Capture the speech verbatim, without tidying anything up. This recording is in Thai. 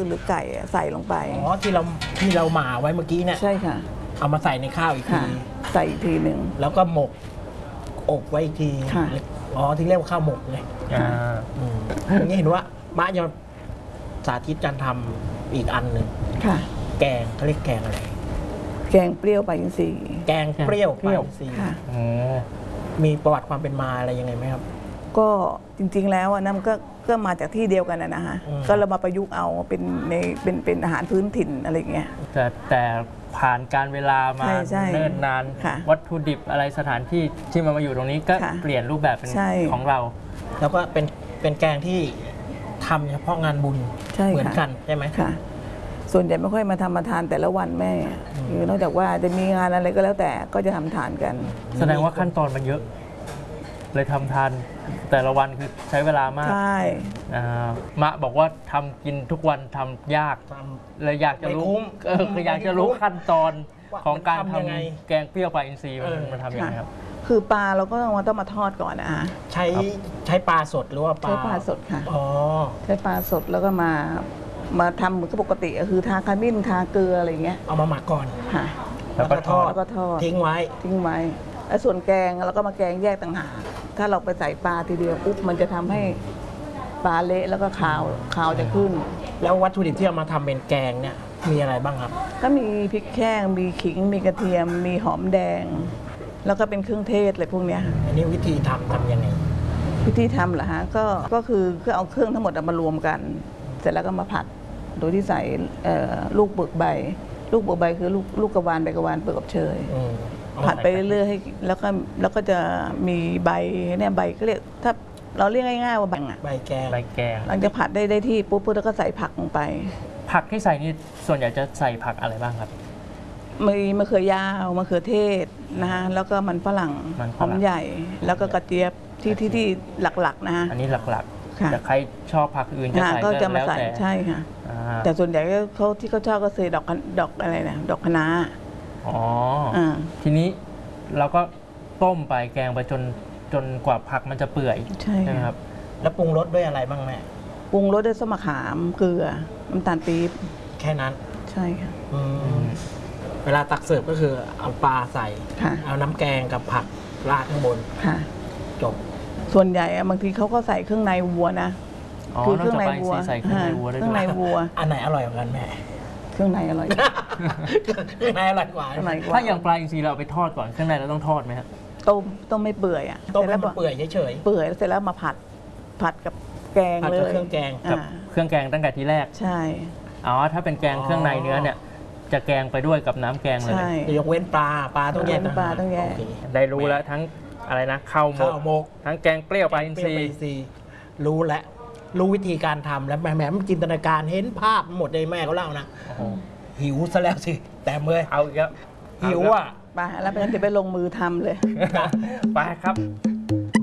หรือไก่ใส่ลงไปอ๋อที่เราที่เราหม่าไว้เมื่อกี้เนี่ยใช่ค่ะเอามาใส่ในข้าวอีกทีใส่อีกทีหนึ่งแล้วก็หมกอบไว้อีกทีอ๋อที่เรียกว่าข้าวหมกเลยอ่าอย่างนี้เห็นว่ามะจะสาธิตการทำอีกอันหนึ่งค่ะแกงเขาเรียกแกงอะไรแกงเปรี้ยวปลาอินทรีย์แกงเปรี้ยวปลาอินทรีย์มีประวัติความเป็นมาอะไรยังไงไหมครับก็จริงๆแล้วนั่นก็ก็มาจากที่เดียวกันนะฮะก็เรามาประยุกต์เอาเป็นในเป็นเป็นอาหารพื้นถิ่นอะไรเงี้ยแต่แต่ผ่านการเวลามาเนิ่นนานวัตถุดิบอะไรสถานที่ที่มันมาอยู่ตรงนี้ก็เปลี่ยนรูปแบบเป็นของเราแล้วก็เป็นเป็นแกงที่ทำเฉพาะงานบุญเหมือนกันใช่ไหมค่ะส่วนใหญ่ไม่ค่อยมาทำมาทานแต่ละวันแม่คือนอกจากว่าจะมีงานอะไรก็แล้วแต่ก็จะทำทานกันแสดงว่าขั้นตอนมันเยอะเลยทำทานแต่ละวันคือใช้เวลามากใช่มะบอกว่าทำกินทุกวันทำยากเลยอยากจะรู้เออคืออยากจะรู้ขั้นตอนของการทำแกงเปรี้ยวปลาอินทรีย์มันทำยังไงครับคือปลาเราก็ต้องมาต้องมาทอดก่อนนะใช้ใช้ปลาสดหรือว่าปลาใช้ปลาสดค่ะอ๋อใช้ปลาสดแล้วก็มามาทำเหมือนกับปกติก็คือทาขมิ้นทาเกลืออะไรเงี้ยเอามาหมักก่อนค่ะแล้วก็ทอดแล้วก็ทอดทิ้งไว้ทิ้งไว้แล้วส่วนแกงเราก็มาแกงแยกต่างหากถ้าเราไปใส่ปลาทีเดียวปุ๊บมันจะทำให้ปลาเละแล้วก็ขาวขาวจะขึ้นแล้ววัตถุดิบที่เอามาทำเป็นแกงเนี่ยมีอะไรบ้างครับก็มีพริกแห้งมีขิงมีกระเทียมมีหอมแดงแล้วก็เป็นเครื่องเทศอะไรพวกเนี้ยอันนี้วิธีทำทำยังไงวิธีทำเหรอฮะก็ก็คือคือเอาเครื่องทั้งหมดมารวมกันเสร็จแล้วก็มาผัดโดยที่ใส่ลูกเปลือกใบลูกเปลือกใบคือลูกลูกกระวานใบกระวานเปลือกกับเชยผัดไปเรื่อยๆให้แล้วก็แล้วก็จะมีใบเนี่ยใบก็เรียกถ้าเราเรียกง่ายๆว่าใบอ่ะใบแกงใบแกงหลังจากผัดได้ได้ที่ปุ๊บแล้วก็ใส่ผักลงไปผักที่ใส่นี่ส่วนใหญ่จะใส่ผักอะไรบ้างครับมีมะเขือยาวมะเขือเทศนะฮะแล้วก็มันฝรั่งหอมใหญ่แล้วก็กระเจี๊ยบที่ที่ที่หลักๆนะฮะอันนี้หลักๆแต่ใครชอบผักอื่นจะใส่ก็จะมาใส่ใช่ค่ะแต่ส่วนใหญ่เขาที่เขาชอบก็ใส่ดอกดอกอะไรนะดอกคะน้าอ๋อทีนี้เราก็ต้มไปแกงไปจนจนกว่าผักมันจะเปื่อยใช่ไหมครับแล้วปรุงรสด้วยอะไรบ้างแม่ปรุงรสด้วยส้มมะขามเกลือน้ำตาลปี๊บแค่นั้นใช่ค่ะเวลาตักเสิร์ฟก็คือเอาปลาใส่เอาน้ำแกงกับผักราดข้างบนจบส่วนใหญ่บางทีเขาก็ใส่เครื่องในวัวนะคือเครื่องในวัวใส่เครื่องในวัวเครื่องในวัวอันไหนอร่อยกว่ากันแม่เครื่องในอร่อยเครื่องในอร่อยกว่าถ้าอย่างปลาอินทรีเราไปทอดก่อนเครื่องในเราต้องทอดไหมครับต้มต้มไม่เปื่อยอ่ะต้มแล้วเปื่อยเฉยๆเปื่อยเสร็จแล้วมาผัดผัดกับแกงเลยเครื่องแกงกับเครื่องแกงตั้งแต่ทีแรกใช่อ๋อถ้าเป็นแกงเครื่องในเนื้อเนี่ยจะแกงไปด้วยกับน้ำแกงเลยยกเว้นปลาปลาต้องแยกปลาต้องแยกได้รู้แล้วทั้งอะไรนะข้าวหมกทั้งแกงเปรี้ยวปลาอินทรีรู้แล้วรู้วิธีการทำแล้วแม่แม่มันจินตนาการเห็นภาพหมดเลยแม่เขาเล่านะหิวซะแล้วสิแต่เมื่อเอาอีกแล้วหิวอ่ะไปแล้วไปงั้นเดี๋ยวไปลงมือทำเลยไปครับ